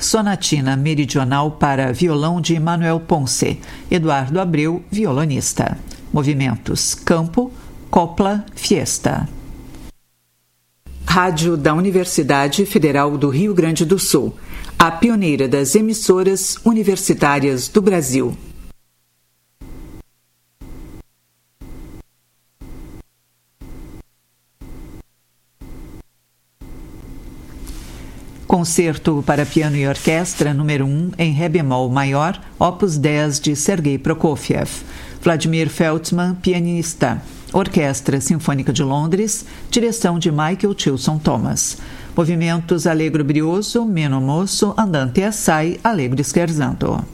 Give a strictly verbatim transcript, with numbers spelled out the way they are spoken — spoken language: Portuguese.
Sonatina Meridional para violão de Manuel Ponce. Eduardo Abreu, violonista. Movimentos: campo, copla, fiesta. Rádio da Universidade Federal do Rio Grande do Sul, a pioneira das emissoras universitárias do Brasil. Concerto para piano e orquestra número um em Ré bemol maior, opus dez de Sergei Prokofiev. Vladimir Feltzman, pianista. Orquestra Sinfônica de Londres, direção de Michael Tilson Thomas. Movimentos: allegro brioso, meno mosso, andante assai, allegro scherzando.